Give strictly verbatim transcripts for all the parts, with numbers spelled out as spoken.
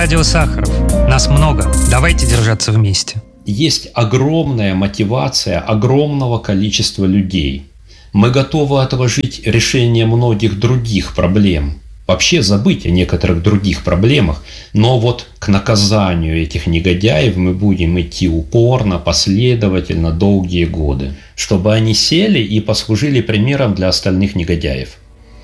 Радио Сахаров. Нас много. Давайте держаться вместе. Есть огромная мотивация огромного количества людей. Мы готовы отложить решение многих других проблем, вообще забыть о некоторых других проблемах, но вот к наказанию этих негодяев мы будем идти упорно, последовательно, долгие годы, чтобы они сели и послужили примером для остальных негодяев.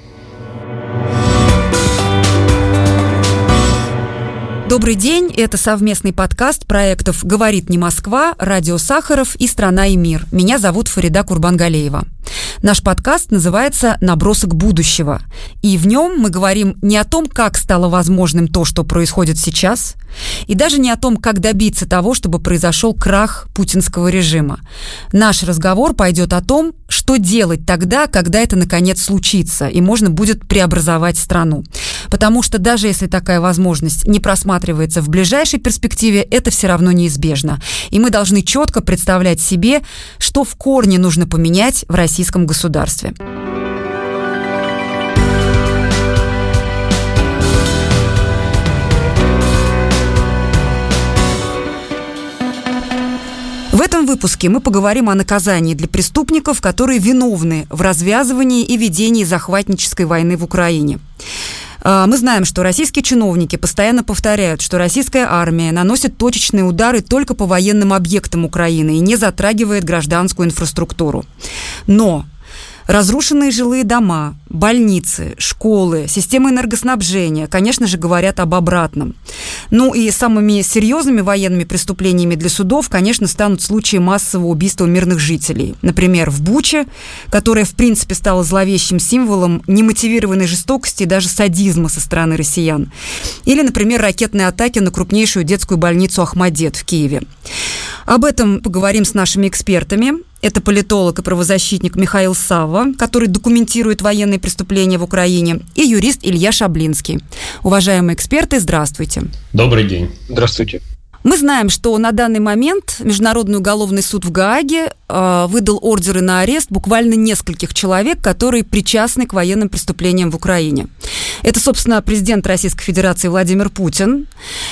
Добрый день, это совместный подкаст проектов «Говорит не Москва», «Радио Сахаров» и «Страна и мир». Меня зовут Фарида Курбангалеева. Наш подкаст называется «Набросок будущего». И в нем мы говорим не о том, как стало возможным то, что происходит сейчас, и даже не о том, как добиться того, чтобы произошел крах путинского режима. Наш разговор пойдет о том, что делать тогда, когда это наконец случится, и можно будет преобразовать страну. Потому что даже если такая возможность не просматривается в ближайшей перспективе, это все равно неизбежно. И мы должны четко представлять себе, что в корне нужно поменять в российском государстве. В этом выпуске мы поговорим о наказании для преступников, которые виновны в развязывании и ведении захватнической войны в Украине. Мы знаем, что российские чиновники постоянно повторяют, что российская армия наносит точечные удары только по военным объектам Украины и не затрагивает гражданскую инфраструктуру. Но разрушенные жилые дома, больницы, школы, системы энергоснабжения, конечно же, говорят об обратном. Ну и самыми серьезными военными преступлениями для судов, конечно, станут случаи массового убийства мирных жителей. Например, в Буче, которая, в принципе, стала зловещим символом немотивированной жестокости и даже садизма со стороны россиян. Или, например, ракетные атаки на крупнейшую детскую больницу Ахмадет в Киеве. Об этом поговорим с нашими экспертами. Это политолог и правозащитник Михаил Савва, который документирует военные преступления в Украине, и юрист Илья Шаблинский. Уважаемые эксперты, здравствуйте. Добрый день. Здравствуйте. Мы знаем, что на данный момент Международный уголовный суд в Гааге э, выдал ордеры на арест буквально нескольких человек, которые причастны к военным преступлениям в Украине. Это, собственно, президент Российской Федерации Владимир Путин,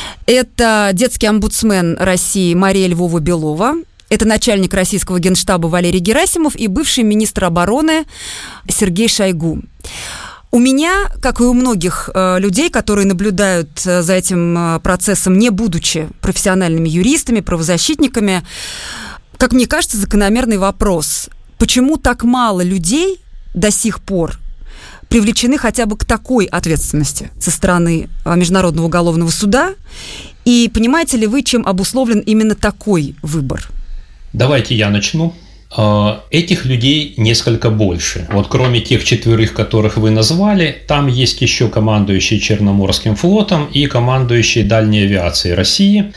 это детский омбудсмен России Мария Львова-Белова, это начальник российского генштаба Валерий Герасимов и бывший министр обороны Сергей Шойгу. У меня, как и у многих э, людей, которые наблюдают э, за этим э, процессом, не будучи профессиональными юристами, правозащитниками, как мне кажется, закономерный вопрос. Почему так мало людей до сих пор привлечены хотя бы к такой ответственности со стороны э, Международного уголовного суда? И понимаете ли вы, чем обусловлен именно такой выбор? Давайте я начну. Этих людей несколько больше. Вот кроме тех четверых, которых вы назвали, там есть еще командующий Черноморским флотом и командующий дальней авиацией России.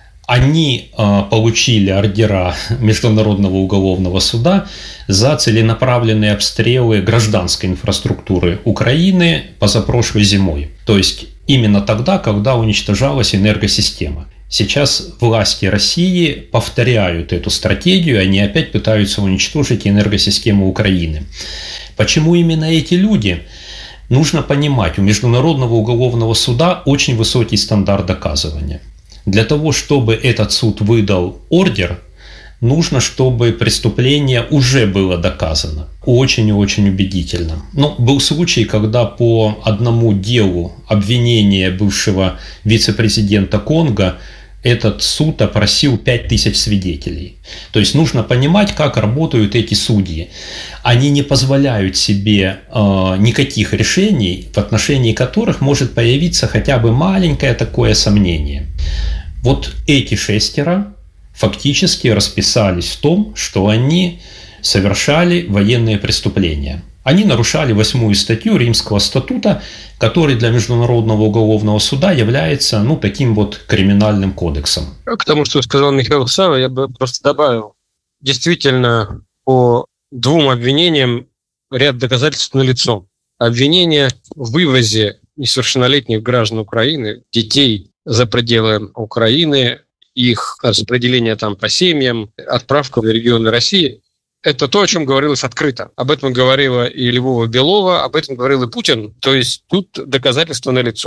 Они получили ордера Международного уголовного суда за целенаправленные обстрелы гражданской инфраструктуры Украины позапрошлой зимой. То есть именно тогда, когда уничтожалась энергосистема. Сейчас власти России повторяют эту стратегию, они опять пытаются уничтожить энергосистему Украины. Почему именно эти люди? Нужно понимать, у Международного уголовного суда очень высокий стандарт доказывания. Для того, чтобы этот суд выдал ордер, нужно, чтобы преступление уже было доказано. Очень и очень убедительно. Но был случай, когда по одному делу обвинения бывшего вице-президента Конго этот суд опросил пять тысяч свидетелей. То есть нужно понимать, как работают эти судьи. Они не позволяют себе э, никаких решений, в отношении которых может появиться хотя бы маленькое такое сомнение. Вот эти шестеро фактически расписались в том, что они совершали военные преступления. Они нарушали восьмую статью Римского статута, который для Международного уголовного суда является, ну, таким вот криминальным кодексом. К тому, что сказал Михаил Савва, я бы просто добавил. Действительно, по двум обвинениям ряд доказательств налицо. Обвинение в вывозе несовершеннолетних граждан Украины, детей за пределы Украины, их распределение там по семьям, отправка в регионы России. Это то, о чем говорилось открыто. Об этом говорила и Львова-Белова, об этом говорил и Путин. То есть тут доказательства налицо.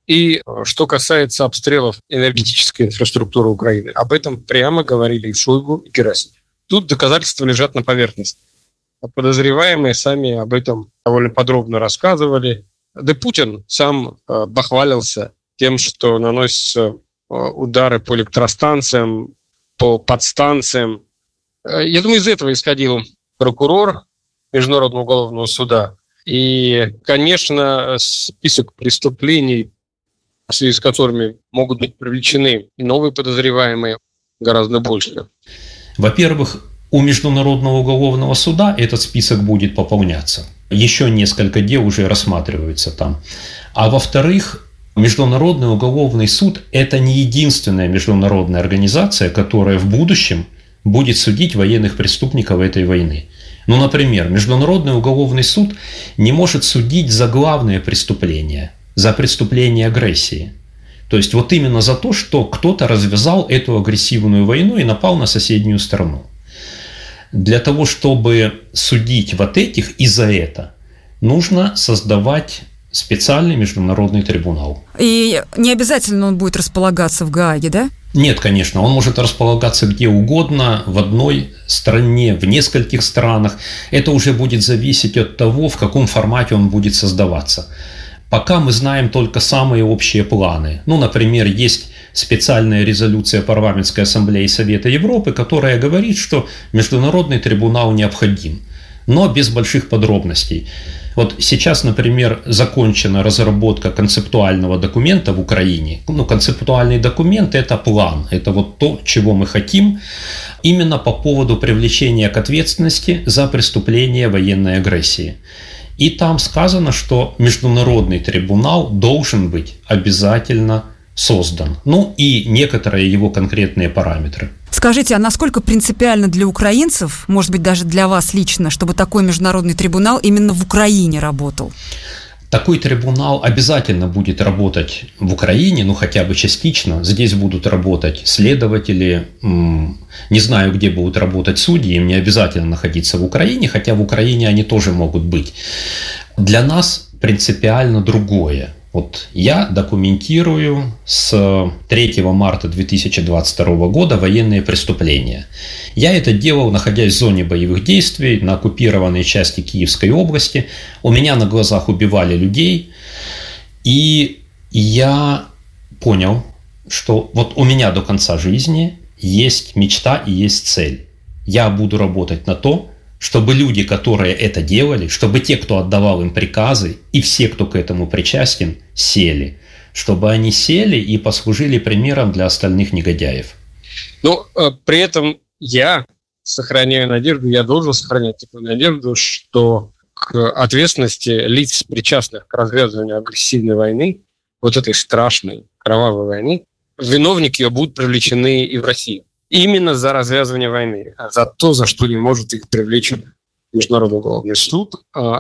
И что касается обстрелов энергетической инфраструктуры Украины, об этом прямо говорили и Шойгу, и Герасимов. Тут доказательства лежат на поверхности. Подозреваемые сами об этом довольно подробно рассказывали. Да Путин сам э, бахвалился тем, что наносятся э, удары по электростанциям, по подстанциям. Э, я думаю, из этого исходил прокурор Международного уголовного суда. И, конечно, список преступлений, в связи с которыми могут быть привлечены и новые подозреваемые, гораздо больше. Во-первых, у Международного уголовного суда этот список будет пополняться. Еще несколько дел уже рассматриваются там. А во-вторых, Международный уголовный суд – это не единственная международная организация, которая в будущем будет судить военных преступников этой войны. Ну, например, Международный уголовный суд не может судить за главные преступления, за преступления агрессии. То есть вот именно за то, что кто-то развязал эту агрессивную войну и напал на соседнюю страну. Для того, чтобы судить вот этих и за это, нужно создавать специальный международный трибунал. И не обязательно он будет располагаться в Гааге, да? Нет, конечно, он может располагаться где угодно, в одной стране, в нескольких странах. Это уже будет зависеть от того, в каком формате он будет создаваться. Пока мы знаем только самые общие планы. Ну, например, есть специальная резолюция Парламентской ассамблеи Совета Европы, которая говорит, что международный трибунал необходим, но без больших подробностей. Вот сейчас, например, закончена разработка концептуального документа в Украине. Ну, концептуальный документ – это план, это вот то, чего мы хотим, именно по поводу привлечения к ответственности за преступление военной агрессии. И там сказано, что международный трибунал должен быть обязательно создан. Ну и некоторые его конкретные параметры. Скажите, а насколько принципиально для украинцев, может быть, даже для вас лично, чтобы такой международный трибунал именно в Украине работал? Такой трибунал обязательно будет работать в Украине, ну хотя бы частично. Здесь будут работать следователи, не знаю, где будут работать судьи, им не обязательно находиться в Украине, хотя в Украине они тоже могут быть. Для нас принципиально другое. Вот я документирую с третьего марта две тысячи двадцать второго года военные преступления. Я это делал, находясь в зоне боевых действий на оккупированной части Киевской области. У меня на глазах убивали людей. И я понял, что вот у меня до конца жизни есть мечта и есть цель. Я буду работать на то, чтобы люди, которые это делали, чтобы те, кто отдавал им приказы, и все, кто к этому причастен, сели. Чтобы они сели и послужили примером для остальных негодяев. Ну, при этом я сохраняю надежду, я должен сохранять такую надежду, что к ответственности лиц, причастных к развязыванию агрессивной войны, вот этой страшной кровавой войны, виновники ее будут привлечены и в России. Именно за развязывание войны, за то, за что не может их привлечь Международный уголовный суд.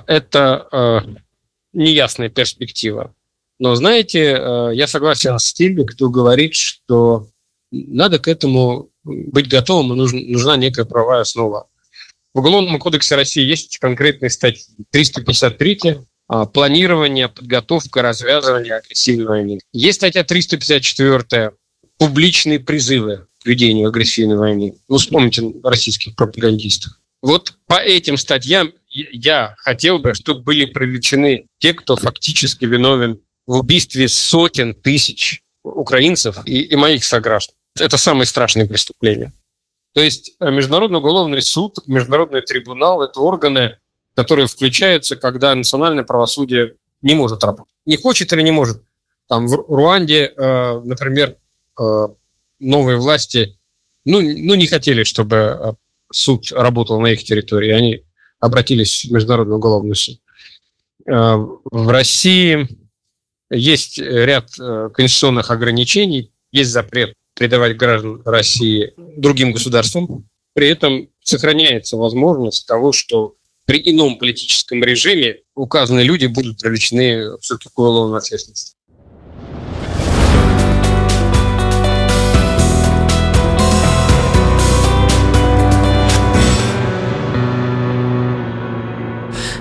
Это неясная перспектива. Но, знаете, я согласен с теми, кто говорит, что надо к этому быть готовым, и нужна некая правовая основа. В Уголовном кодексе России есть конкретные статьи. триста пятьдесят третья планирование, подготовка, развязывание агрессивной войны. Есть статья триста пятьдесят четвёртая публичные призывы к ведению агрессивной войны. Ну, вспомните российских пропагандистов. Вот по этим статьям я хотел бы, чтобы были привлечены те, кто фактически виновен в убийстве сотен тысяч украинцев и, и моих сограждан. Это самые страшные преступления. То есть Международный уголовный суд, Международный трибунал – это органы, которые включаются, когда национальное правосудие не может работать. Не хочет или не может. Там в Руанде, э, например, э, новые власти ну, ну, не хотели, чтобы суд работал на их территории. Они обратились в Международный уголовный суд. Э, в России есть ряд э, конституционных ограничений, есть запрет предавать граждан России другим государствам. При этом сохраняется возможность того, что при ином политическом режиме указанные люди будут привлечены все-таки к уголовной ответственности.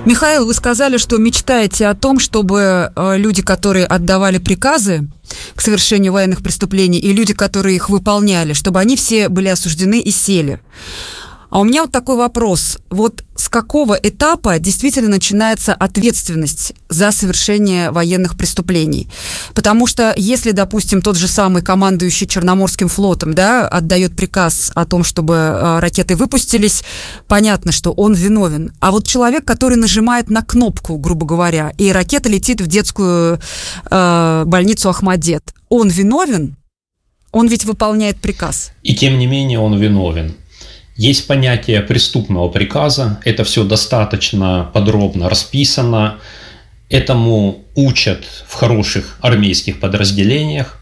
Михаил, вы сказали, что мечтаете о том, чтобы люди, которые отдавали приказы к совершению военных преступлений, и люди, которые их выполняли, чтобы они все были осуждены и сели. А у меня вот такой вопрос. Вот с какого этапа действительно начинается ответственность за совершение военных преступлений? Потому что если, допустим, тот же самый командующий Черноморским флотом, да, отдает приказ о том, чтобы э, ракеты выпустились, понятно, что он виновен. А вот человек, который нажимает на кнопку, грубо говоря, и ракета летит в детскую э, больницу Ахмадет, он виновен? Он ведь выполняет приказ. И тем не менее он виновен. Есть понятие преступного приказа, это все достаточно подробно расписано, этому учат в хороших армейских подразделениях,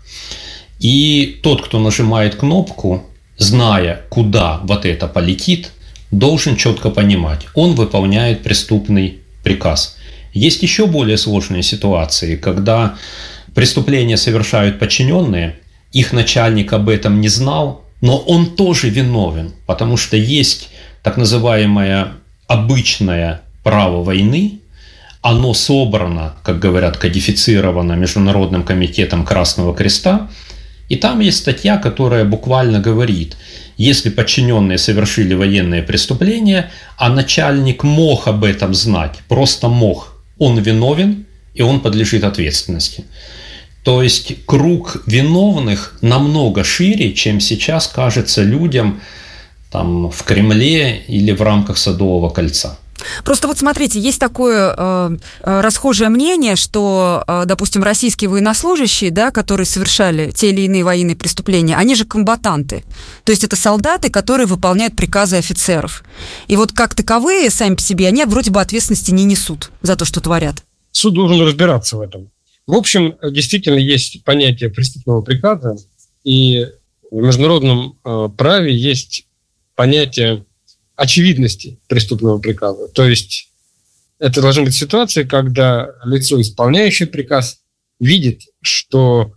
и тот, кто нажимает кнопку, зная, куда вот это полетит, должен четко понимать, он выполняет преступный приказ. Есть еще более сложные ситуации, когда преступления совершают подчиненные, их начальник об этом не знал, но он тоже виновен, потому что есть так называемое обычное право войны, оно собрано, как говорят, кодифицировано Международным комитетом Красного Креста, и там есть статья, которая буквально говорит, если подчиненные совершили военные преступления, а начальник мог об этом знать, просто мог, он виновен, и он подлежит ответственности. То есть круг виновных намного шире, чем сейчас кажется людям там, в Кремле или в рамках Садового кольца. Просто вот смотрите, есть такое э, расхожее мнение, что, э, допустим, российские военнослужащие, да, которые совершали те или иные военные преступления, они же комбатанты. То есть это солдаты, которые выполняют приказы офицеров. И вот как таковые, сами по себе, они вроде бы ответственности не несут за то, что творят. Суд должен разбираться в этом. В общем, действительно есть понятие преступного приказа, и в международном э, праве есть понятие очевидности преступного приказа. То есть это должна быть ситуация, когда лицо, исполняющее приказ, видит, что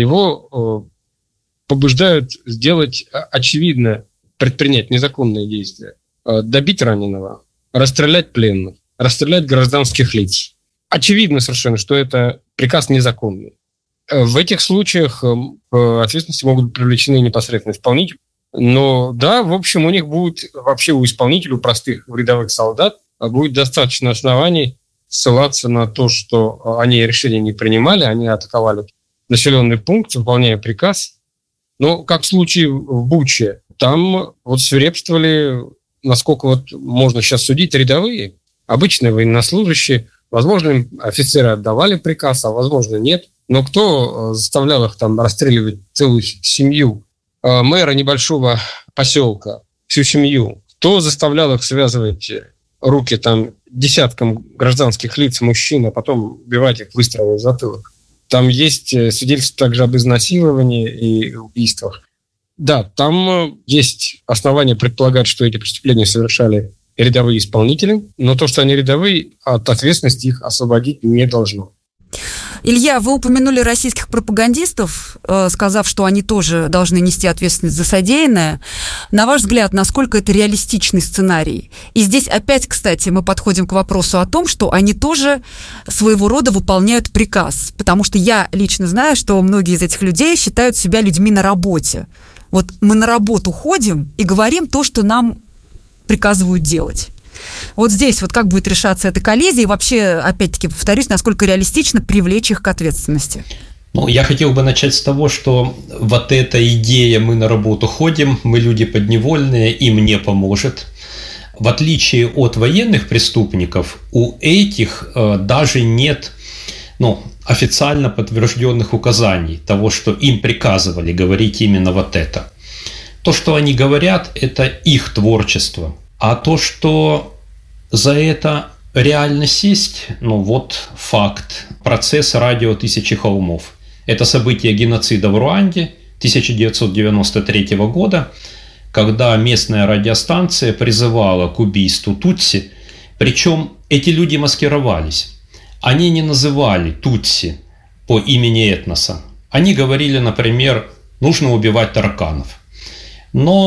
его э, побуждают сделать очевидно, предпринять незаконные действия, э, добить раненого, расстрелять пленных, расстрелять гражданских лиц. Очевидно совершенно, что это приказ незаконный. В этих случаях к ответственности могут быть привлечены непосредственно исполнители. Но да, в общем, у них будет вообще у исполнителей, у простых рядовых солдат, будет достаточно оснований ссылаться на то, что они решения не принимали, они атаковали населенный пункт, выполняя приказ. Но как в случае в Буче, там вот свирепствовали, насколько вот можно сейчас судить, рядовые, обычные военнослужащие. Возможно, офицеры отдавали приказ, а возможно, нет. Но кто заставлял их там расстреливать целую семью мэра небольшого поселка, всю семью? Кто заставлял их связывать руки там десяткам гражданских лиц, мужчин, а потом убивать их выстрелом в затылок? Там есть свидетельства также об изнасиловании и убийствах. Да, там есть основания предполагать, что эти преступления совершали рядовые исполнители, но то, что они рядовые, от ответственности их освободить не должно. Илья, вы упомянули российских пропагандистов, сказав, что они тоже должны нести ответственность за содеянное. На ваш взгляд, насколько это реалистичный сценарий? И здесь опять, кстати, мы подходим к вопросу о том, что они тоже своего рода выполняют приказ. Потому что я лично знаю, что многие из этих людей считают себя людьми на работе. Вот мы на работу ходим и говорим то, что нам приказывают делать. Вот здесь вот как будет решаться эта коллизия и вообще, опять-таки, повторюсь, насколько реалистично привлечь их к ответственности? Ну, я хотел бы начать с того, что вот эта идея «мы на работу ходим, мы люди подневольные, им не поможет». В отличие от военных преступников, у этих э, даже нет ну, официально подтвержденных указаний того, что им приказывали говорить именно вот это. То, что они говорят, это их творчество. А то, что за это реально сесть, ну вот факт. Процесс «Радио тысячи холмов». Это событие геноцида в Руанде тысяча девятьсот девяносто третьего года, когда местная радиостанция призывала к убийству тутси. Причем эти люди маскировались. Они не называли тутси по имени этноса. Они говорили, например, нужно убивать тараканов. Но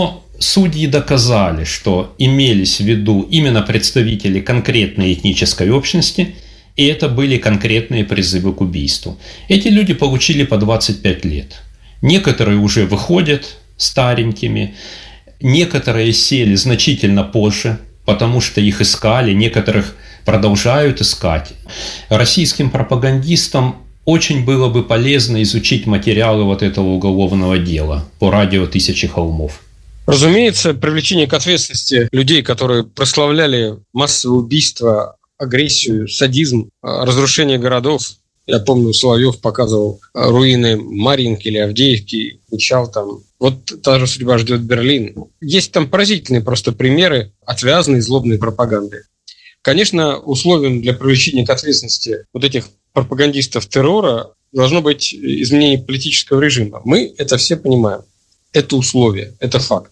судьи доказали, что имелись в виду именно представители конкретной этнической общности, и это были конкретные призывы к убийству. Эти люди получили по двадцать пять лет. Некоторые уже выходят старенькими, некоторые сели значительно позже, потому что их искали, некоторых продолжают искать. Российским пропагандистам очень было бы полезно изучить материалы вот этого уголовного дела по радио «Тысячи холмов». Разумеется, привлечение к ответственности людей, которые прославляли массовые убийства, агрессию, садизм, разрушение городов. Я помню, Соловьев показывал руины Марьинки или Авдеевки, кричал там: вот та же судьба ждет Берлин. Есть там поразительные просто примеры отвязной злобной пропаганды. Конечно, условием для привлечения к ответственности вот этих пропагандистов террора должно быть изменение политического режима. Мы это все понимаем. Это условие, это факт.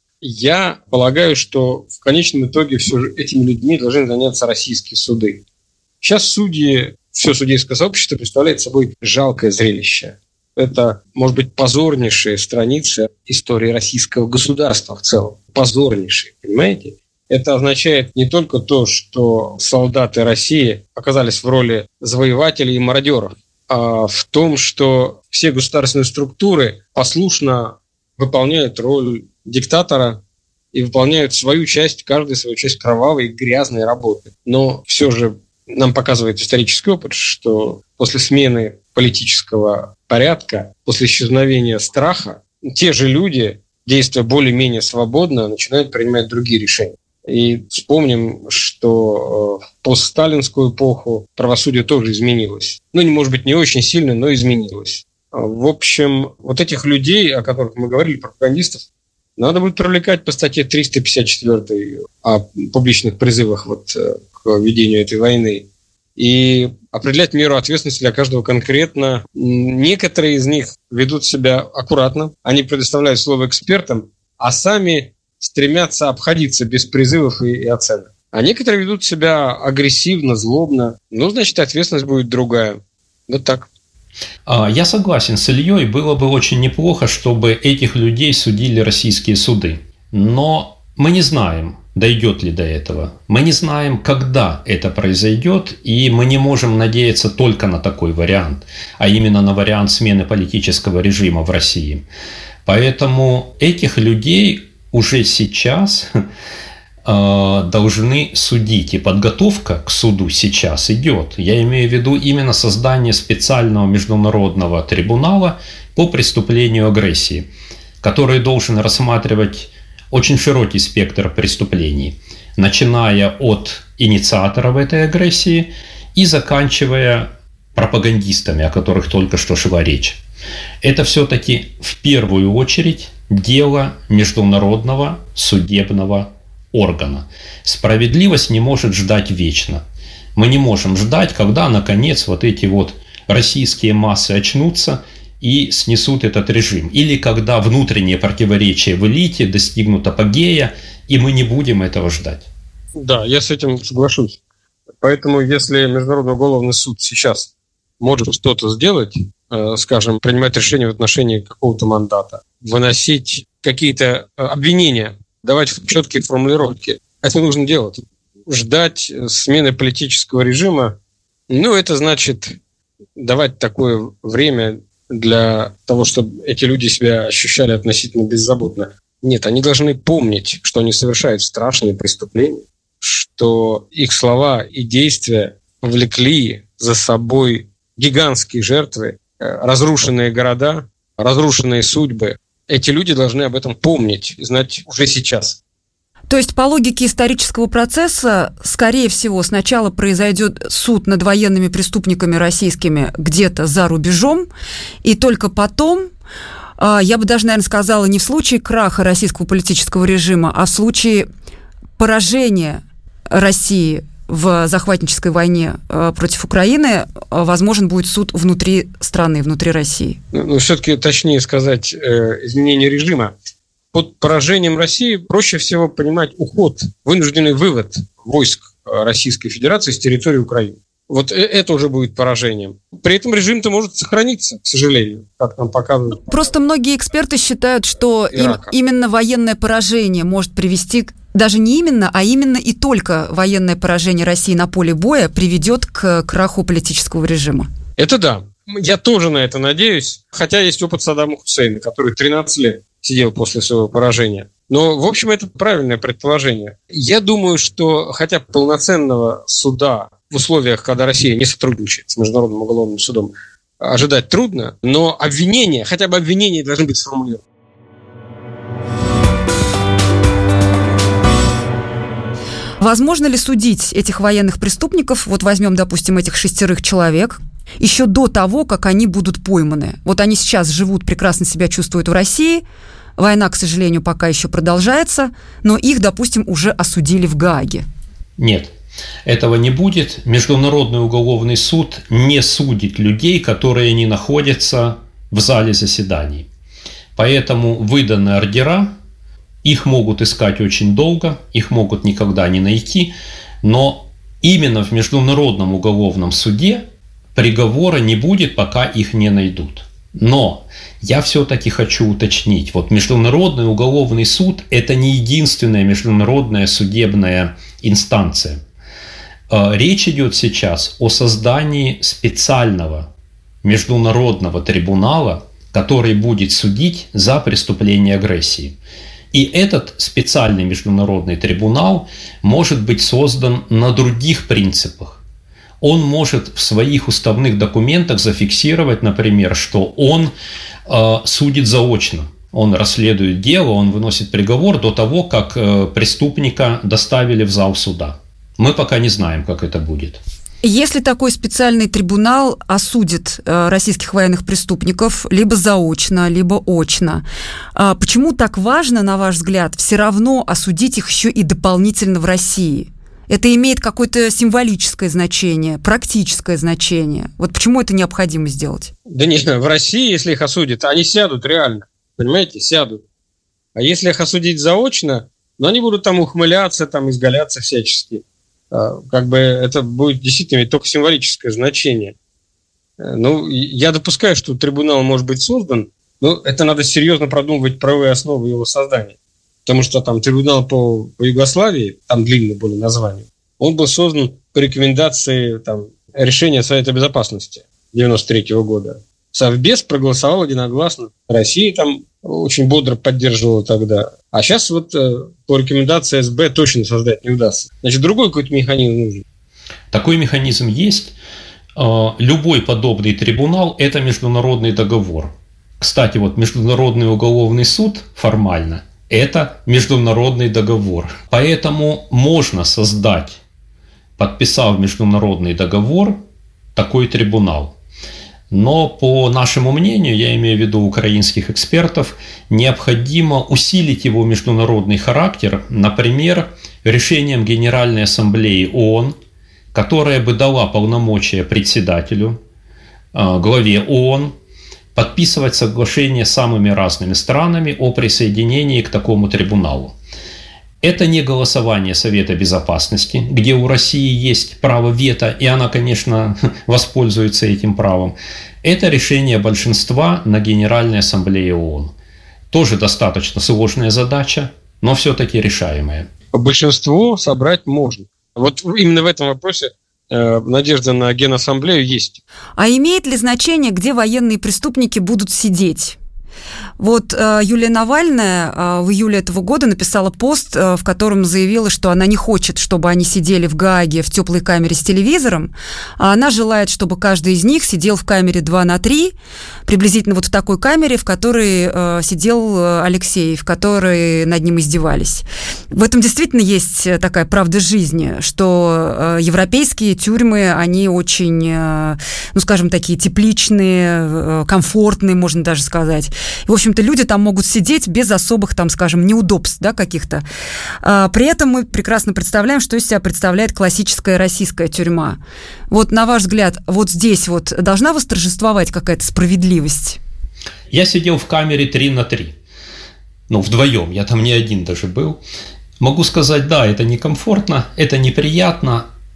Я полагаю, что в конечном итоге все же этими людьми должны заняться российские суды. Сейчас судьи, все судейское сообщество представляет собой жалкое зрелище. Это, может быть, позорнейшая страница истории российского государства в целом. Позорнейшая, понимаете? Это означает не только то, что солдаты России оказались в роли завоевателей и мародеров, а в том, что все государственные структуры послушно выполняют роль диктатора и выполняют свою часть, каждый свою часть кровавой, грязной работы. Но все же нам показывает исторический опыт, что после смены политического порядка, после исчезновения страха, те же люди, действуя более-менее свободно, начинают принимать другие решения. И вспомним, что в постсталинскую эпоху правосудие тоже изменилось. Ну, не может быть, не очень сильно, но изменилось. В общем, вот этих людей, о которых мы говорили, пропагандистов, надо будет привлекать по статье триста пятьдесят четыре о публичных призывах вот к ведению этой войны и определять меру ответственности для каждого конкретно. Некоторые из них ведут себя аккуратно, они предоставляют слово экспертам, а сами стремятся обходиться без призывов и, и оценок. А некоторые ведут себя агрессивно, злобно. Ну, значит, ответственность будет другая. Вот так. Я согласен с Ильей, было бы очень неплохо, чтобы этих людей судили российские суды. Но мы не знаем, дойдет ли до этого. Мы не знаем, когда это произойдет, и мы не можем надеяться только на такой вариант, а именно на вариант смены политического режима в России. Поэтому этих людей уже сейчас должны судить, и подготовка к суду сейчас идет. Я имею в виду именно создание специального международного трибунала по преступлению агрессии, который должен рассматривать очень широкий спектр преступлений, начиная от инициаторов этой агрессии и заканчивая пропагандистами, о которых только что шла речь. Это все-таки в первую очередь дело международного судебного органа. Справедливость не может ждать вечно. Мы не можем ждать, когда, наконец, вот эти вот российские массы очнутся и снесут этот режим. Или когда внутренние противоречия в элите достигнут апогея, и мы не будем этого ждать. Да, я с этим соглашусь. Поэтому, если Международный уголовный суд сейчас может что-то сделать, скажем, принимать решение в отношении какого-то мандата, выносить какие-то обвинения, давать четкие формулировки. Это нужно делать. Ждать смены политического режима, ну, это значит давать такое время для того, чтобы эти люди себя ощущали относительно беззаботно. Нет, они должны помнить, что они совершают страшные преступления, что их слова и действия повлекли за собой гигантские жертвы, разрушенные города, разрушенные судьбы. Эти люди должны об этом помнить и знать уже сейчас. То есть, по логике исторического процесса, скорее всего, сначала произойдет суд над военными преступниками российскими где-то за рубежом, и только потом, я бы даже, наверное, сказала, не в случае краха российского политического режима, а в случае поражения России в захватнической войне против Украины, возможен будет суд внутри страны, внутри России. Ну, все-таки точнее сказать, изменение режима. Под поражением России проще всего понимать уход, вынужденный вывод войск Российской Федерации с территории Украины. Вот это уже будет поражением. При этом режим-то может сохраниться, к сожалению, как нам показывают. Просто многие эксперты считают, что им, именно военное поражение может привести к... Даже не именно, а именно и только военное поражение России на поле боя приведет к краху политического режима. Это да. Я тоже на это надеюсь. Хотя есть опыт Саддама Хусейна, который тринадцать лет сидел после своего поражения. Но, в общем, это правильное предположение. Я думаю, что хотя полноценного суда в условиях, когда Россия не сотрудничает с Международным уголовным судом, ожидать трудно, но обвинения, хотя бы обвинения должны быть сформулированы. Возможно ли судить этих военных преступников, вот возьмем, допустим, этих шестерых человек, еще до того, как они будут пойманы? Вот они сейчас живут, прекрасно себя чувствуют в России, война, к сожалению, пока еще продолжается, но их, допустим, уже осудили в Гааге. Нет. Этого не будет. Международный уголовный суд не судит людей, которые не находятся в зале заседаний. Поэтому выданные ордера, их могут искать очень долго, их могут никогда не найти, но именно в Международном уголовном суде приговора не будет, пока их не найдут. Но я все-таки хочу уточнить, вот Международный уголовный суд – это не единственная международная судебная инстанция. Речь идет сейчас о создании специального международного трибунала, который будет судить за преступление агрессии. И этот специальный международный трибунал может быть создан на других принципах. Он может в своих уставных документах зафиксировать, например, что он э, судит заочно. Он расследует дело, он выносит приговор до того, как э, преступника доставили в зал суда. Мы пока не знаем, как это будет. Если такой специальный трибунал осудит э, российских военных преступников либо заочно, либо очно, э, почему так важно, на ваш взгляд, все равно осудить их еще и дополнительно в России? Это имеет какое-то символическое значение, практическое значение. Вот почему это необходимо сделать? Да не, в России, если их осудят, они сядут реально. Понимаете, сядут. А если их осудить заочно, ну, они будут там ухмыляться, там изгаляться всячески. Как бы это будет действительно иметь только символическое значение. Ну, я допускаю, что трибунал может быть создан, но это надо серьезно продумывать правовые основы его создания. Потому что там трибунал по, по Югославии, там длинное более название, он был создан по рекомендации там, решения Совета Безопасности девяносто третьего года. Совбез проголосовал единогласно. Россия там очень бодро поддерживала тогда. А сейчас вот по рекомендации эс бэ точно создать не удастся. Значит, другой какой-то механизм нужен. Такой механизм есть. Любой подобный трибунал – это международный договор. Кстати, вот Международный уголовный суд формально – это международный договор. Поэтому можно создать, подписав международный договор, такой трибунал. Но, по нашему мнению, я имею в виду украинских экспертов, необходимо усилить его международный характер, например, решением Генеральной Ассамблеи ООН, которая бы дала полномочия председателю, главе ООН, подписывать соглашения с самыми разными странами о присоединении к такому трибуналу. Это не голосование Совета Безопасности, где у России есть право вето, и она, конечно, воспользуется этим правом. Это решение большинства на Генеральной Ассамблее ООН. Тоже достаточно сложная задача, но все-таки решаемая. Большинство собрать можно. Вот именно в этом вопросе э, надежда на Генассамблею есть. А имеет ли значение, где военные преступники будут сидеть? Вот э, Юлия Навальная э, в июле этого года написала пост, э, в котором заявила, что она не хочет, чтобы они сидели в Гааге в теплой камере с телевизором, а она желает, чтобы каждый из них сидел в камере два на три, приблизительно вот в такой камере, в которой э, сидел Алексей, в которой над ним издевались. В этом действительно есть такая правда жизни, что э, европейские тюрьмы, они очень, э, ну, скажем, такие тепличные, э, комфортные, можно даже сказать. И, в общем-то, люди там могут сидеть без особых, там, скажем, неудобств, да, каких-то. А, при этом мы прекрасно представляем, что из себя представляет классическая российская тюрьма. Вот, на ваш взгляд, вот здесь вот должна восторжествовать какая-то справедливость? Я сидел в камере три на три. Ну, вдвоем, я там не один даже был. Могу сказать, да, это некомфортно, это неприятно,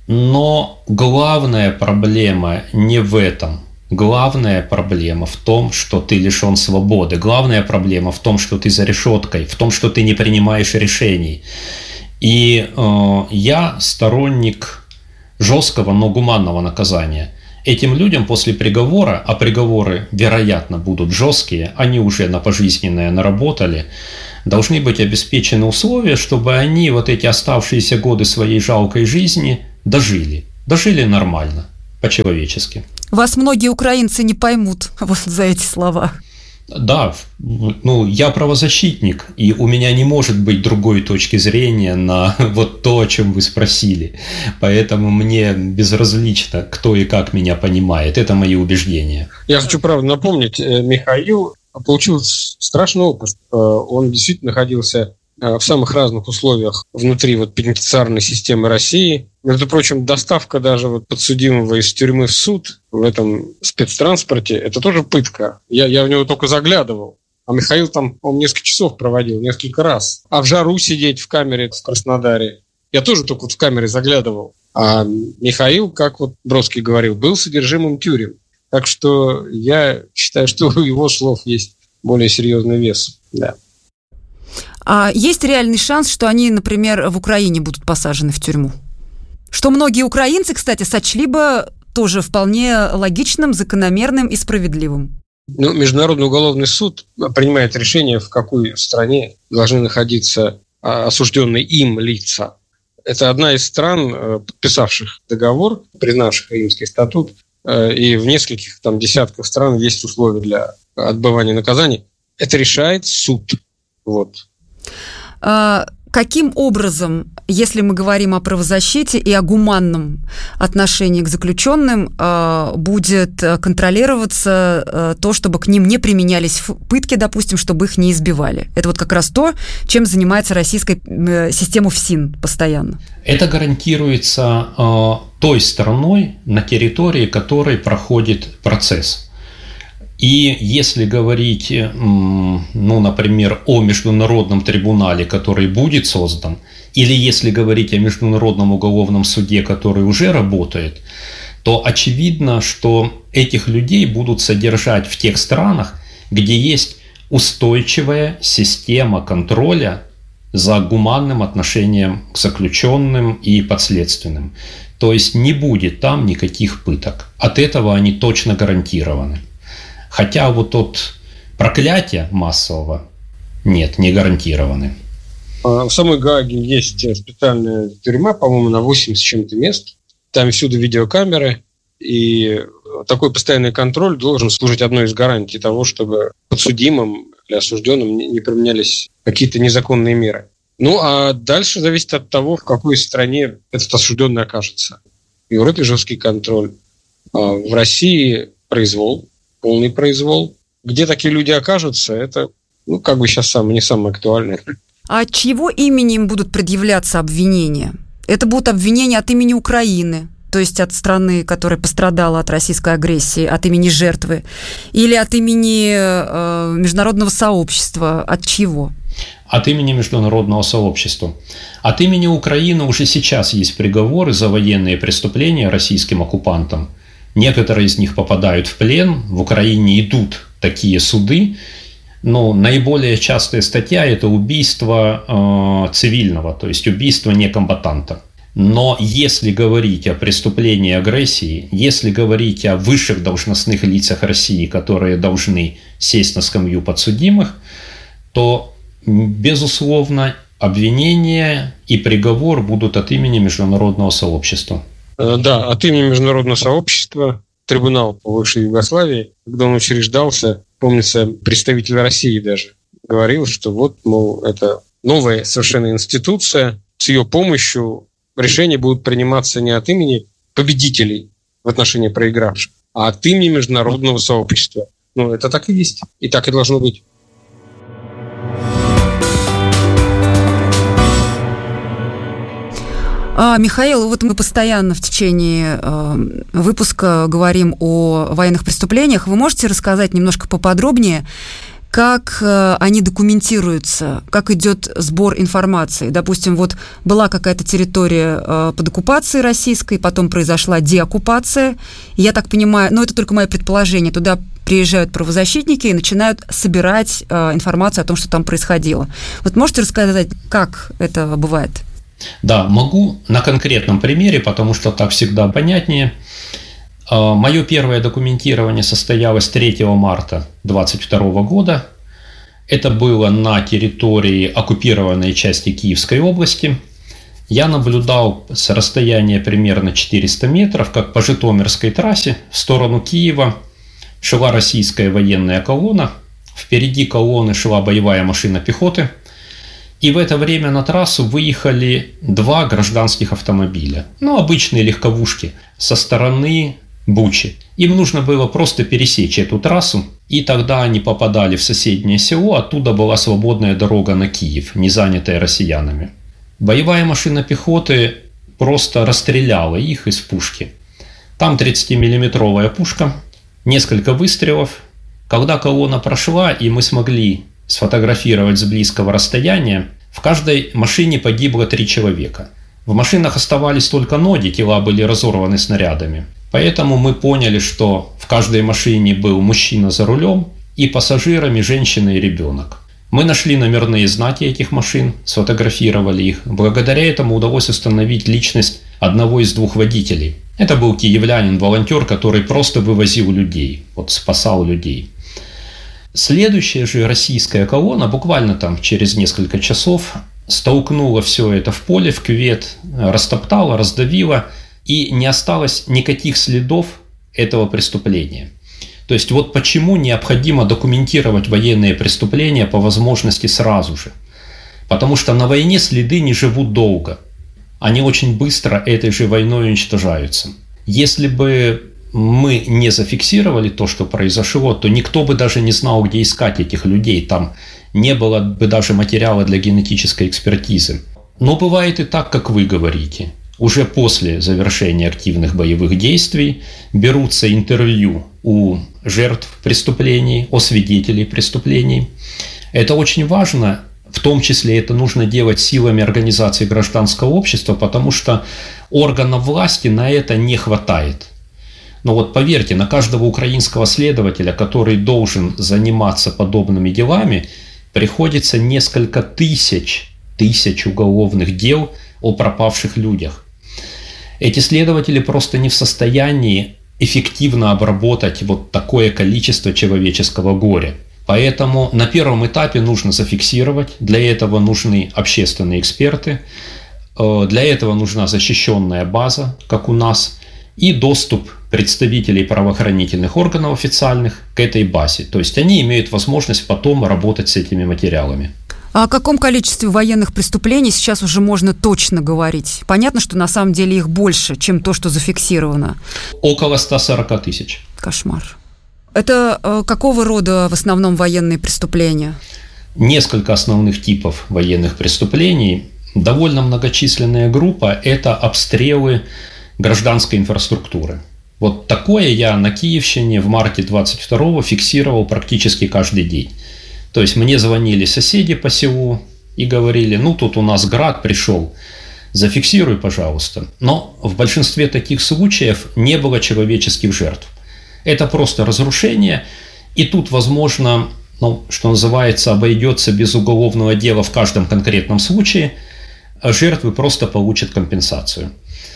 Но главная проблема не в этом. Главная проблема в том, что ты лишен свободы. Главная проблема в том, что ты за решеткой, в том, что ты не принимаешь решений. И э, я сторонник жесткого, но гуманного наказания. Этим людям после приговора, а приговоры, вероятно, будут жесткие, они уже на пожизненное наработали, должны быть обеспечены условия, чтобы они вот эти оставшиеся годы своей жалкой жизни дожили. Дожили нормально, по-человечески. Вас многие украинцы не поймут вот за эти слова. Да, ну, я правозащитник, и у меня не может быть другой точки зрения на вот то, о чем вы спросили. Поэтому мне безразлично, кто и как меня понимает. Это мои убеждения. Я хочу, правда, напомнить, Михаил получил страшный опыт. Он действительно находился в самых разных условиях внутри вот пенитенциарной системы России. Между прочим, доставка даже вот подсудимого из тюрьмы в суд в этом спецтранспорте – это тоже пытка. Я, я в него только заглядывал. А Михаил там, он несколько часов проводил, несколько раз. А в жару сидеть в камере в Краснодаре – я тоже только вот в камере заглядывал. А Михаил, как вот Бродский говорил, был содержимым тюрем. Так что я считаю, что у его слов есть более серьезный вес. Да. А есть реальный шанс, что они, например, в Украине будут посажены в тюрьму? Что многие украинцы, кстати, сочли бы тоже вполне логичным, закономерным и справедливым. Ну, Международный уголовный суд принимает решение, в какой стране должны находиться осужденные им лица. Это одна из стран, подписавших договор, признавших Римский статут, и в нескольких там десятках стран есть условия для отбывания наказаний. Это решает суд. Вот. А каким образом, если мы говорим о правозащите и о гуманном отношении к заключенным, будет контролироваться то, чтобы к ним не применялись пытки, допустим, чтобы их не избивали? Это вот как раз то, чем занимается российская система ФСИН постоянно. Это гарантируется э, той стороной, на территории которой проходит процесс. И если говорить, ну, например, о международном трибунале, который будет создан, или если говорить о международном уголовном суде, который уже работает, то очевидно, что этих людей будут содержать в тех странах, где есть устойчивая система контроля за гуманным отношением к заключенным и подследственным. То есть не будет там никаких пыток. От этого они точно гарантированы. Хотя вот от проклятия массового нет, не гарантированы. В самой Гааге есть специальная тюрьма, по-моему, на восемь с чем-то мест. Там всюду видеокамеры, и такой постоянный контроль должен служить одной из гарантий того, чтобы подсудимым или осужденным не применялись какие-то незаконные меры. Ну, а дальше зависит от того, в какой стране этот осужденный окажется. В Европе жесткий контроль, в России произвол, полный произвол. Где такие люди окажутся, это, ну, как бы сейчас самое, не самое актуальное. А от чьего имени им будут предъявляться обвинения? Это будут обвинения от имени Украины, то есть от страны, которая пострадала от российской агрессии, от имени жертвы, или от имени э, международного сообщества? От чего? От имени международного сообщества. От имени Украины уже сейчас есть приговоры за военные преступления российским оккупантам. Некоторые из них попадают в плен, в Украине идут такие суды, но наиболее частая статья – это убийство э, цивильного, то есть убийство некомбатанта. Но если говорить о преступлении агрессии, если говорить о высших должностных лицах России, которые должны сесть на скамью подсудимых, то, безусловно, обвинение и приговор будут от имени международного сообщества. Да, от имени международного сообщества, трибунал по бывшей Югославии, когда он учреждался, помнится, представитель России даже говорил, что вот, мол, это новая совершенно институция, с ее помощью решения будут приниматься не от имени победителей в отношении проигравших, а от имени международного сообщества. Ну, это так и есть, и так и должно быть. А, Михаил, вот мы постоянно в течение э, выпуска говорим о военных преступлениях. Вы можете рассказать немножко поподробнее, как э, они документируются, как идет сбор информации. Допустим, вот была какая-то территория э, под оккупацией российской, потом произошла деоккупация. И я так понимаю, ну это только мое предположение, туда приезжают правозащитники и начинают собирать э, информацию о том, что там происходило. Вот можете рассказать, как это бывает? Да, могу на конкретном примере, потому что так всегда понятнее. Мое первое документирование состоялось третьего марта двадцать второго года. Это было на территории оккупированной части Киевской области. Я наблюдал с расстояния примерно четыреста метров, как по Житомирской трассе в сторону Киева шла российская военная колонна. Впереди колонны шла боевая машина пехоты. И в это время на трассу выехали два гражданских автомобиля. Ну, обычные легковушки со стороны Бучи. Им нужно было просто пересечь эту трассу, и тогда они попадали в соседнее село, оттуда была свободная дорога на Киев, не занятая россиянами. Боевая машина пехоты просто расстреляла их из пушки. Там тридцатимиллиметровая пушка, несколько выстрелов. Когда колонна прошла, и мы смогли сфотографировать с близкого расстояния, в каждой машине погибло три человека. В машинах оставались только ноги, тела были разорваны снарядами. Поэтому мы поняли, что в каждой машине был мужчина за рулем и пассажирами женщина и ребенок. Мы нашли номерные знаки этих машин, сфотографировали их. Благодаря этому удалось установить личность одного из двух водителей. Это был киевлянин-волонтер, который просто вывозил людей, вот спасал людей. Следующая же российская колонна буквально там через несколько часов столкнула все это в поле, в кювет, растоптала, раздавила, и не осталось никаких следов этого преступления. То есть вот почему необходимо документировать военные преступления по возможности сразу же. Потому что на войне следы не живут долго. Они очень быстро этой же войной уничтожаются. Если бы мы не зафиксировали то, что произошло, то никто бы даже не знал, где искать этих людей. Там не было бы даже материала для генетической экспертизы. Но бывает и так, как вы говорите. Уже после завершения активных боевых действий берутся интервью у жертв преступлений, у свидетелей преступлений. Это очень важно, в том числе это нужно делать силами организации гражданского общества, потому что органов власти на это не хватает. Но вот поверьте, на каждого украинского следователя, который должен заниматься подобными делами, приходится несколько тысяч, тысяч уголовных дел о пропавших людях. Эти следователи просто не в состоянии эффективно обработать вот такое количество человеческого горя. Поэтому на первом этапе нужно зафиксировать, для этого нужны общественные эксперты, для этого нужна защищенная база, как у нас, и доступ представителей правоохранительных органов официальных к этой базе. То есть они имеют возможность потом работать с этими материалами. А о каком количестве военных преступлений сейчас уже можно точно говорить? Понятно, что на самом деле их больше, чем то, что зафиксировано. Около ста сорока тысяч. Кошмар. Это э, какого рода в основном военные преступления? Несколько основных типов военных преступлений. Довольно многочисленная группа – это обстрелы гражданской инфраструктуры. Вот такое я на Киевщине в марте двадцать второго фиксировал практически каждый день. То есть мне звонили соседи по селу и говорили: ну тут у нас град пришел, зафиксируй, пожалуйста. Но в большинстве таких случаев не было человеческих жертв. Это просто разрушение, и тут, возможно, ну, что называется, обойдется без уголовного дела в каждом конкретном случае, а жертвы просто получат компенсацию.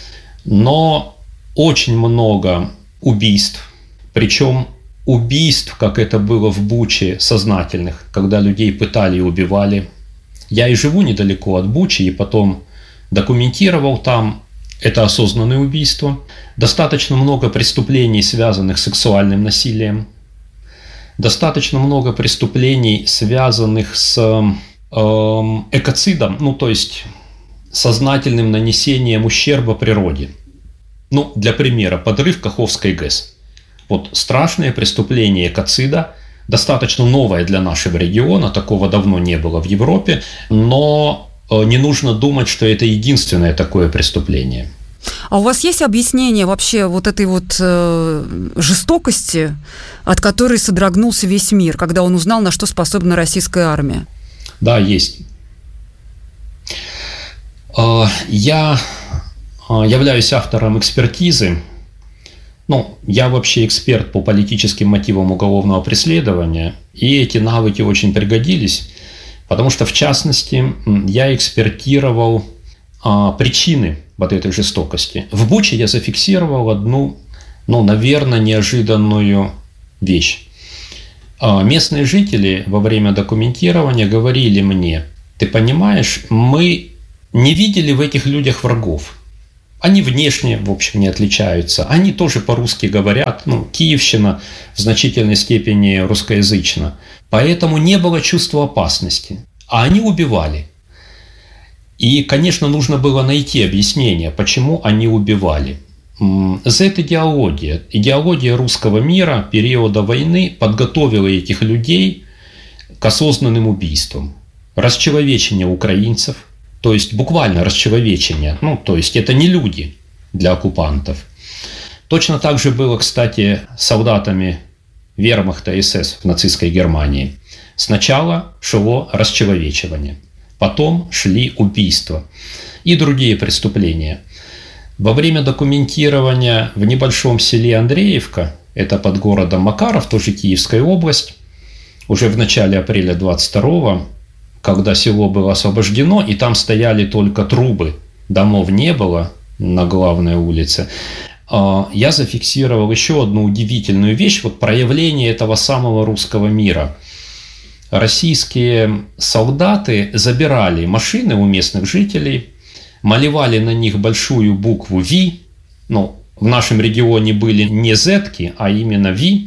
Но очень много убийств, причем убийств, как это было в Буче, сознательных, когда людей пытали и убивали. Я и живу недалеко от Бучи, и потом документировал там. Это осознанные убийства. Достаточно много преступлений, связанных с сексуальным насилием. Достаточно много преступлений, связанных с э, экоцидом, ну то есть сознательным нанесением ущерба природе. Ну, для примера, подрыв Каховской ГЭС. Вот страшное преступление экоцида, достаточно новое для нашего региона, такого давно не было в Европе, но не нужно думать, что это единственное такое преступление. А у вас есть объяснение вообще вот этой вот э, жестокости, от которой содрогнулся весь мир, когда он узнал, на что способна российская армия? Да, есть. Я являюсь автором экспертизы. Ну, я вообще эксперт по политическим мотивам уголовного преследования, и эти навыки очень пригодились, потому что, в частности, я экспертировал а, причины вот этой жестокости. В Буче я зафиксировал одну, ну, наверное, неожиданную вещь. А, местные жители во время документирования говорили мне: ты понимаешь, мы не видели в этих людях врагов. Они внешне, в общем, не отличаются. Они тоже по-русски говорят. Ну, Киевщина в значительной степени русскоязычна. Поэтому не было чувства опасности. А они убивали. И, конечно, нужно было найти объяснение, почему они убивали. Z-идеология, идеология русского мира периода войны подготовила этих людей к осознанным убийствам. Расчеловечение украинцев. То есть буквально расчеловечение. Ну, то есть это не люди для оккупантов. Точно так же было, кстати, с солдатами вермахта СС в нацистской Германии. Сначала шло расчеловечивание, потом шли убийства и другие преступления. Во время документирования в небольшом селе Андреевка, это под городом Макаров, тоже Киевская область, уже в начале апреля двадцать второго, когда село было освобождено, и там стояли только трубы, домов не было на главной улице, я зафиксировал еще одну удивительную вещь, вот проявление этого самого русского мира. Российские солдаты забирали машины у местных жителей, малевали на них большую букву «Ви», ну, в нашем регионе были не «зетки», а именно «Ви»,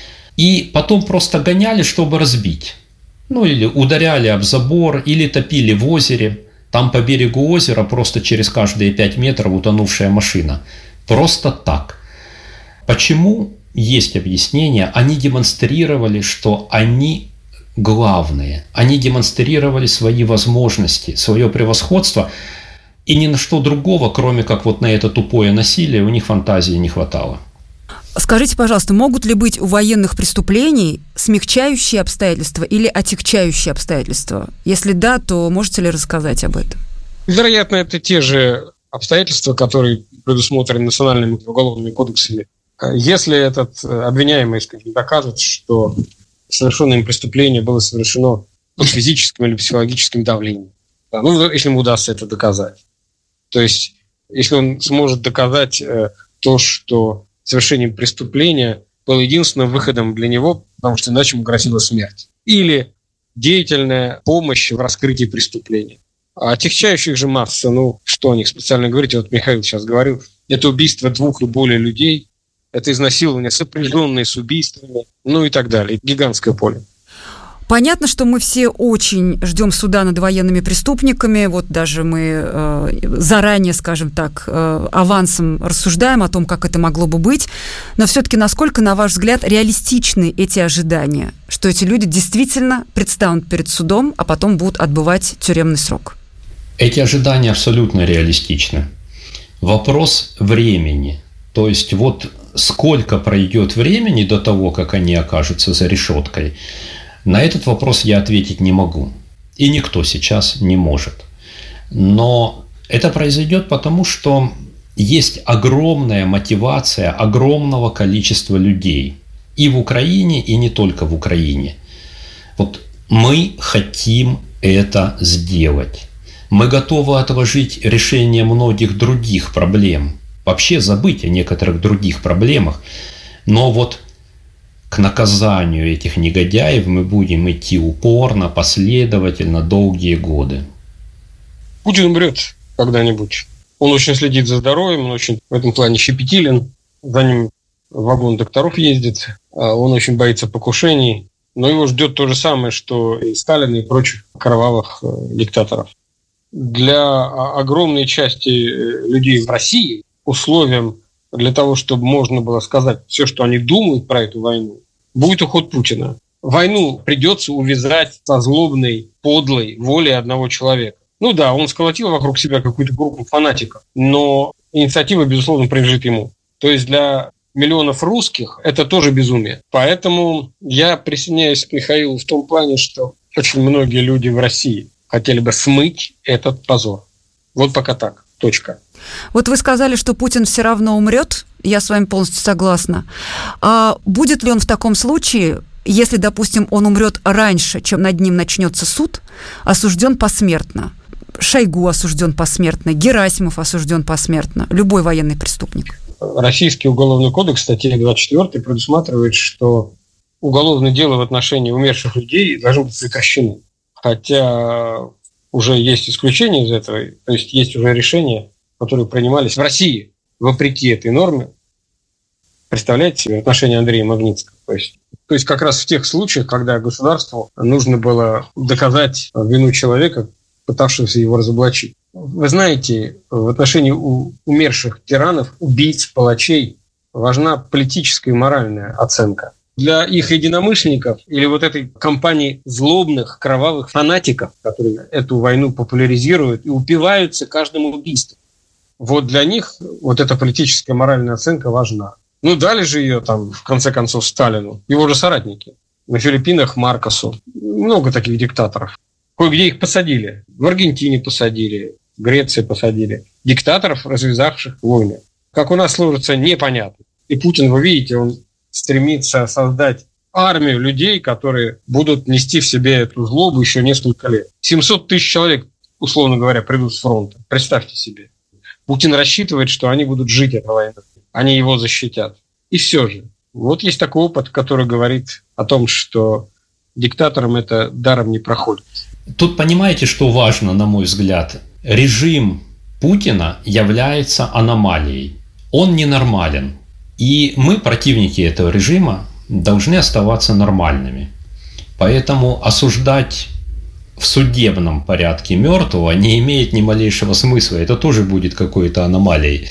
и потом просто гоняли, чтобы разбить. Ну, или ударяли об забор, или топили в озере. Там по берегу озера просто через каждые пять метров утонувшая машина. Просто так. Почему? Есть объяснение. Они демонстрировали, что они главные. Они демонстрировали свои возможности, свое превосходство. И ни на что другого, кроме как вот на это тупое насилие, у них фантазии не хватало. Скажите, пожалуйста, могут ли быть у военных преступлений смягчающие обстоятельства или отягчающие обстоятельства? Если да, то можете ли рассказать об этом? Вероятно, это те же обстоятельства, которые предусмотрены национальными уголовными кодексами. Если этот обвиняемый, скажем, докажет, что совершенное им преступление было совершено под физическим или психологическим давлением, да, ну, если ему удастся это доказать. То есть, если он сможет доказать э, то, что совершением преступления был единственным выходом для него, потому что иначе ему грозила смерть. Или деятельная помощь в раскрытии преступления. А отягчающих же масса, ну, что о них специально говорить, вот Михаил сейчас говорил, это убийство двух и более людей, это изнасилование, сопряженные с убийствами, ну и так далее. Гигантское поле. Понятно, что мы все очень ждем суда над военными преступниками. Вот даже мы э, заранее, скажем так, э, авансом рассуждаем о том, как это могло бы быть. Но все-таки, насколько, на ваш взгляд, реалистичны эти ожидания, что эти люди действительно предстанут перед судом, а потом будут отбывать тюремный срок? Эти ожидания абсолютно реалистичны. Вопрос времени. То есть вот сколько пройдет времени до того, как они окажутся за решеткой, на этот вопрос я ответить не могу. И никто сейчас не может. Но это произойдет потому, что есть огромная мотивация огромного количества людей. И в Украине, и не только в Украине. Вот мы хотим это сделать. Мы готовы отложить решение многих других проблем. Вообще забыть о некоторых других проблемах. Но вот к наказанию этих негодяев мы будем идти упорно, последовательно, долгие годы. Путин умрет когда-нибудь. Он очень следит за здоровьем, он очень в этом плане щепетилен. За ним вагон докторов ездит. Он очень боится покушений. Но его ждет то же самое, что и Сталина, и прочих кровавых диктаторов. Для огромной части людей в России условием для того, чтобы можно было сказать все, что они думают про эту войну, будет уход Путина. Войну придется увязать со злобной, подлой волей одного человека. Ну да, он сколотил вокруг себя какую-то группу фанатиков, но инициатива, безусловно, принадлежит ему. То есть для миллионов русских это тоже безумие. Поэтому я присоединяюсь к Михаилу в том плане, что очень многие люди в России хотели бы смыть этот позор. Вот пока так. Точка. Вот вы сказали, что Путин все равно умрет. Я с вами полностью согласна. А будет ли он в таком случае, если, допустим, он умрет раньше, чем над ним начнется суд, осужден посмертно? Шойгу осужден посмертно, Герасимов осужден посмертно, любой военный преступник. Российский уголовный кодекс, статья двадцать четыре, предусматривает, что уголовное дело в отношении умерших людей должно быть прекращено. Хотя уже есть исключения из этого, то есть есть уже решения, которые принимались в России вопреки этой норме. Представляете себе отношение Андрея Магнитского? То есть, то есть как раз в тех случаях, когда государству нужно было доказать вину человека, пытавшегося его разоблачить. Вы знаете, в отношении умерших тиранов, убийц, палачей важна политическая и моральная оценка. Для их единомышленников или вот этой компании злобных, кровавых фанатиков, которые эту войну популяризируют и упиваются каждым убийством, вот для них вот эта политическая моральная оценка важна. Ну, дали же ее там, в конце концов, Сталину, его же соратники. На Филиппинах Маркосу. Много таких диктаторов. Кое-где их посадили. В Аргентине посадили, в Греции посадили. Диктаторов, развязавших войны. Как у нас сложится, непонятно. И Путин, вы видите, он стремится создать армию людей, которые будут нести в себе эту злобу еще несколько лет. семьсот тысяч человек, условно говоря, придут с фронта. Представьте себе. Путин рассчитывает, что они будут жить этой войной. Они его защитят. И все же. Вот есть такой опыт, который говорит о том, что диктаторам это даром не проходит. Тут понимаете, что важно, на мой взгляд? Режим Путина является аномалией. Он ненормален. И мы, противники этого режима, должны оставаться нормальными. Поэтому осуждать в судебном порядке мертвого не имеет ни малейшего смысла. Это тоже будет какой-то аномалией.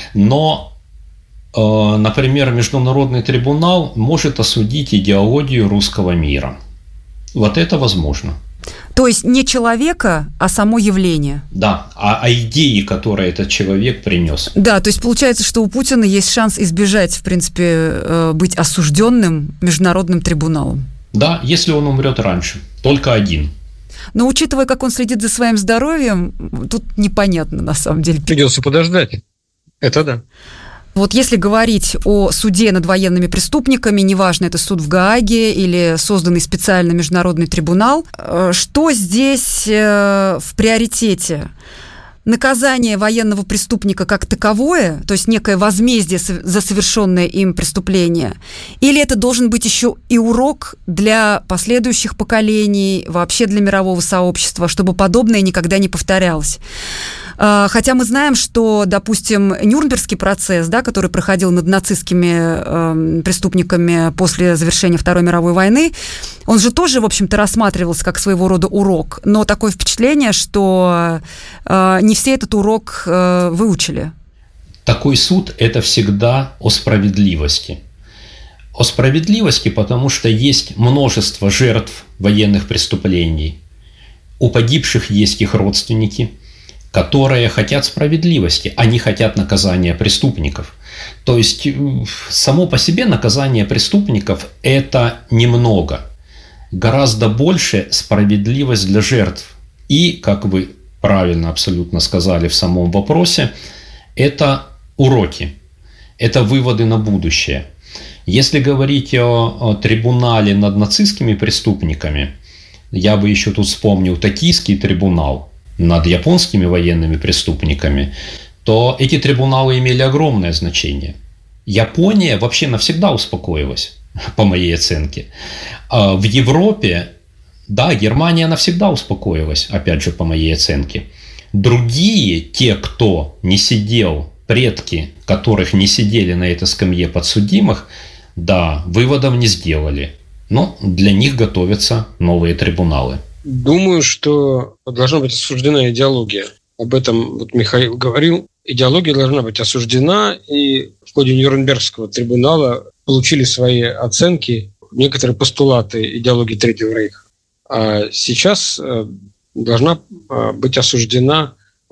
Но, э, например, Международный трибунал может осудить идеологию русского мира. Вот это возможно. То есть не человека, а само явление. Да, а, а идеи, которые этот человек принес. Да, то есть получается, что у Путина есть шанс избежать, в принципе, быть осужденным международным трибуналом. Да, если он умрет раньше. Только один. Но учитывая, как он следит за своим здоровьем, тут непонятно на самом деле. Придется подождать. Это да. Вот если говорить о суде над военными преступниками, неважно, это суд в Гааге или созданный специально международный трибунал, что здесь в приоритете? Наказание военного преступника как таковое, то есть некое возмездие за совершенное им преступление, или это должен быть еще и урок для последующих поколений, вообще для мирового сообщества, чтобы подобное никогда не повторялось? Хотя мы знаем, что, допустим, Нюрнбергский процесс, да, который проходил над нацистскими э, преступниками после завершения Второй мировой войны, он же тоже, в общем-то, рассматривался как своего рода урок. Но такое впечатление, что э, не все этот урок э, выучили. Такой суд – это всегда о справедливости. О справедливости, потому что есть множество жертв военных преступлений. У погибших есть их родственники, которые хотят справедливости, они хотят наказания преступников. То есть само по себе наказание преступников – это немного. Гораздо больше справедливость для жертв. И, как вы правильно абсолютно сказали в самом вопросе, это уроки, это выводы на будущее. Если говорить о, о трибунале над нацистскими преступниками, я бы еще тут вспомнил Токийский трибунал над японскими военными преступниками, то эти трибуналы имели огромное значение. Япония вообще навсегда успокоилась, по моей оценке. А в Европе, да, Германия навсегда успокоилась, опять же, по моей оценке. Другие, те, кто не сидел, предки которых не сидели на этой скамье подсудимых, да, выводов не сделали. Но для них готовятся новые трибуналы. Думаю, что должна быть осуждена идеология. Об этом вот Михаил говорил. Идеология должна быть осуждена, и в ходе Нюрнбергского трибунала получили свои оценки некоторые постулаты идеологии Третьего рейха. А сейчас должна быть осуждена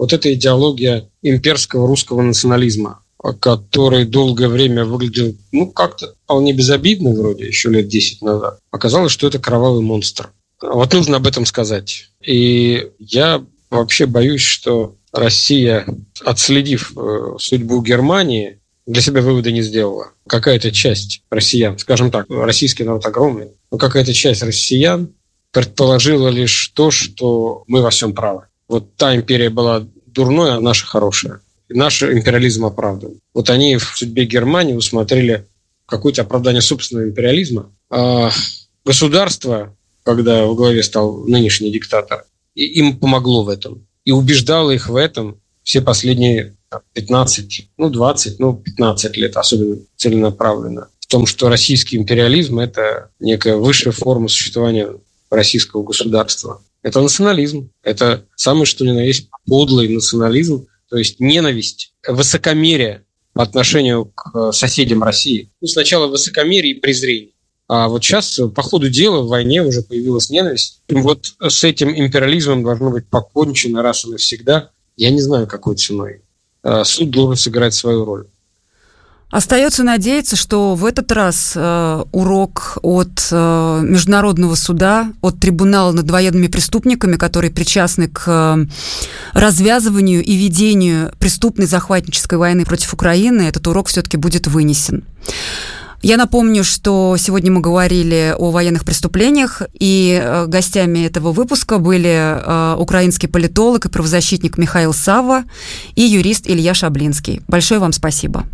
вот эта идеология имперского русского национализма, который долгое время выглядел, ну, как-то вполне безобидно, вроде, еще лет десять назад, оказалось, что это кровавый монстр. Вот нужно об этом сказать. И я вообще боюсь, что Россия, отследив судьбу Германии, для себя вывода не сделала. Какая-то часть россиян, скажем так, российский народ огромный, но какая-то часть россиян предположила лишь то, что мы во всем правы. Вот та империя была дурной, а наша хорошая. И наш империализм оправдан. Вот они в судьбе Германии усмотрели какое-то оправдание собственного империализма. А государство, когда во главе стал нынешний диктатор, им помогло в этом. И убеждало их в этом все последние пятнадцать, ну двадцать, ну пятнадцать лет, особенно целенаправленно. В том, что российский империализм – это некая высшая форма существования российского государства. Это национализм. Это самое что ни на есть подлый национализм, то есть ненависть, высокомерие по отношению к соседям России. Ну, сначала высокомерие и презрение. А вот сейчас, по ходу дела, в войне уже появилась ненависть. И вот с этим империализмом должно быть покончено раз и навсегда. Я не знаю, какой ценой. Суд должен сыграть свою роль. Остается надеяться, что в этот раз э, урок от э, Международного суда, от трибунала над военными преступниками, которые причастны к э, развязыванию и ведению преступной захватнической войны против Украины, этот урок все-таки будет вынесен. Я напомню, что сегодня мы говорили о военных преступлениях, и э, гостями этого выпуска были э, украинский политолог и правозащитник Михаил Савва и юрист Илья Шаблинский. Большое вам спасибо.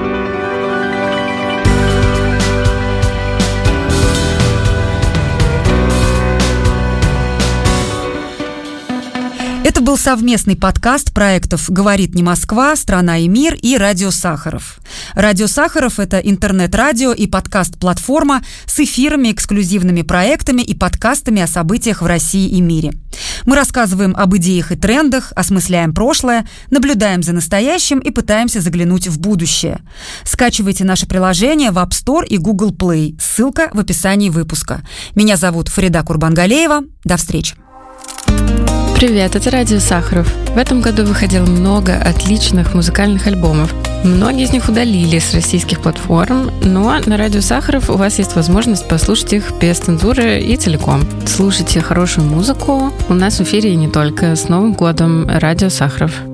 Это был совместный подкаст проектов «Говорит не Москва», «Страна и мир» и «Радио Сахаров». «Радио Сахаров» — это интернет-радио и подкаст-платформа с эфирами, эксклюзивными проектами и подкастами о событиях в России и мире. Мы рассказываем об идеях и трендах, осмысляем прошлое, наблюдаем за настоящим и пытаемся заглянуть в будущее. Скачивайте наше приложение в App Store и Google Play. Ссылка в описании выпуска. Меня зовут Фарида Курбангалеева. До встречи. Привет, это Радио Сахаров. В этом году выходило много отличных музыкальных альбомов. Многие из них удалили с российских платформ, но на Радио Сахаров у вас есть возможность послушать их без цензуры и целиком. Слушайте хорошую музыку. У нас в эфире и не только. С Новым годом, Радио Сахаров.